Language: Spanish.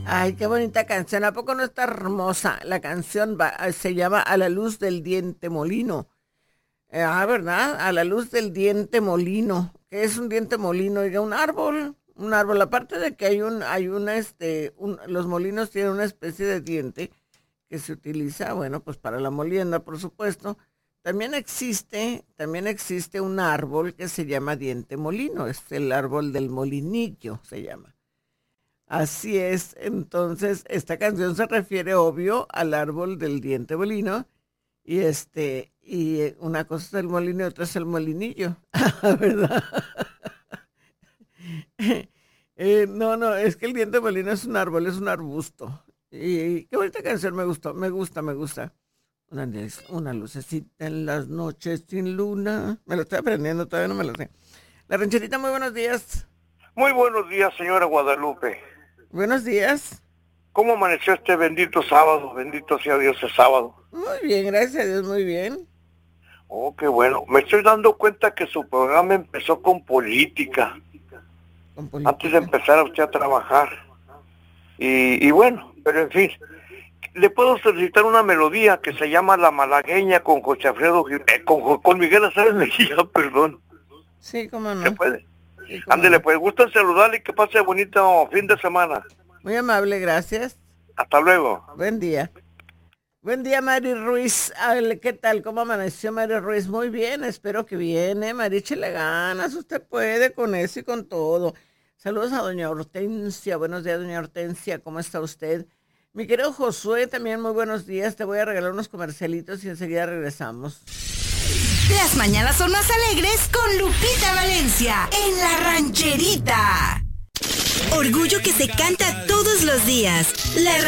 Ay, qué bonita canción. ¿A poco no está hermosa? La canción se llama A la luz del diente molino. ¿Verdad? A la luz del diente molino. ¿Qué es un diente molino? Oiga, un árbol. Un árbol. Aparte de que los molinos tienen una especie de diente que se utiliza, bueno, pues para la molienda, por supuesto. También existe un árbol que se llama diente molino. Es el árbol del molinillo, se llama. Así es, entonces esta canción se refiere, obvio, al árbol del diente molino y una cosa es el molino y otra es el molinillo, ¿verdad? No, es que el diente molino es un árbol, es un arbusto. Y qué bonita canción, me gusta. Una lucecita en las noches sin luna. Me lo estoy aprendiendo, todavía no me lo sé. La rancherita, muy buenos días. Muy buenos días, señora Guadalupe. Buenos días. ¿Cómo amaneció este bendito sábado? Bendito sea Dios el sábado. Muy bien, gracias a Dios, muy bien. Oh, qué bueno. Me estoy dando cuenta que su programa empezó con política. Antes de empezar usted a trabajar. Y bueno, pero en fin. Le puedo solicitar una melodía que se llama La Malagueña con José Alfredo con Miguel Azares Mejía, perdón. Sí, cómo no. ¿Se puede? Sí, Ándele, no. pues, gusta saludarle y que pase bonito fin de semana. Muy amable, gracias. Hasta luego. Buen día. Buen día, Mari Ruiz. ¿Qué tal? ¿Cómo amaneció Mari Ruiz? Muy bien, espero que viene. Mari, échele ganas, usted puede con eso y con todo. Saludos a doña Hortensia. Buenos días, doña Hortensia, ¿cómo está usted? Mi querido Josué, también muy buenos días. Te voy a regalar unos comercialitos y enseguida regresamos. Las mañanas son más alegres con Lupita Valencia en La Rancherita. Orgullo que se canta todos los días. La